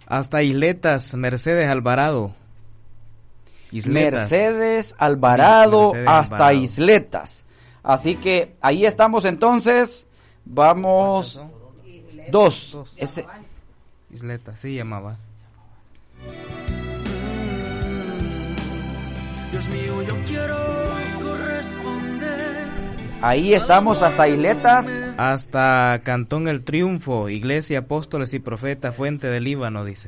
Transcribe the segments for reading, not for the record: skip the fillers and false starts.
Hasta Isletas, Mercedes Alvarado. Mercedes Alvarado, Mercedes hasta Alvarado. Isletas. Así que ahí estamos entonces. Vamos. Dos. Ese. Isletas, sí llamaba. Dios mío, yo quiero corresponder. Ahí estamos hasta Isletas. Hasta Cantón El Triunfo, Iglesia, Apóstoles y Profetas, Fuente del Líbano, dice.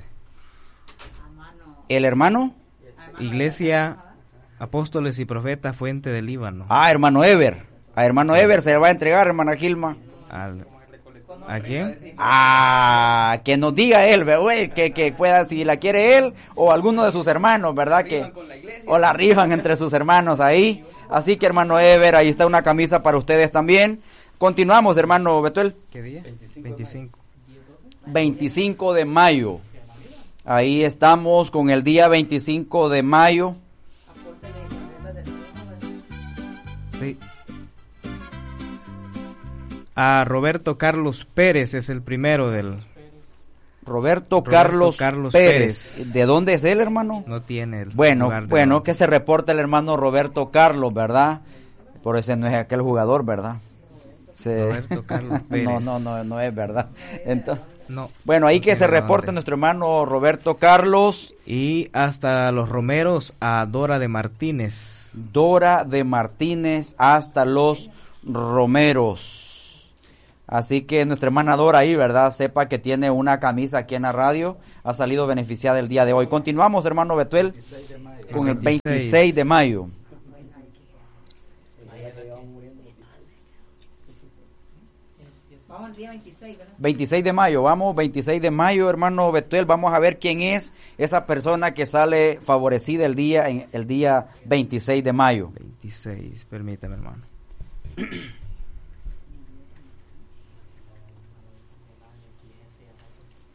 El hermano. Iglesia, Apóstoles y Profetas, Fuente del Líbano. Hermano Ever. A hermano Ever se le va a entregar, hermana Gilma. ¿A quién? Que nos diga él, güey, que pueda, si la quiere él o alguno de sus hermanos, ¿verdad? O la rifan entre sus hermanos ahí. Así que, hermano Ever, ahí está una camisa para ustedes también. Continuamos, hermano Betuel. ¿Qué día? 25. 25 de mayo. Ahí estamos con el día 25 de mayo. Sí. A Roberto Carlos Pérez es el primero del... Roberto Carlos Pérez. ¿De dónde es él, hermano? No tiene el Bueno, lugar de donde. que se reporte el hermano Roberto Carlos, ¿verdad? Por ese no es aquel jugador, ¿verdad? Roberto Carlos Pérez. No es verdad. Entonces, no. Bueno, ahí No que se tiene reporte nombre. nuestro hermano Roberto Carlos. Y hasta los Romeros a Dora de Martínez. Dora de Martínez hasta los Romeros. Así que nuestra hermana Dora ahí, ¿verdad? Sepa que tiene una camisa aquí en la radio. Ha salido beneficiada el día de hoy. Continuamos, hermano Betuel, con el 26 de mayo. Vamos al día 26, ¿verdad? 26 de mayo, vamos, 26 de mayo, hermano Betuel. Vamos a ver quién es esa persona que sale favorecida el día 26 de mayo. 26, permítame, hermano.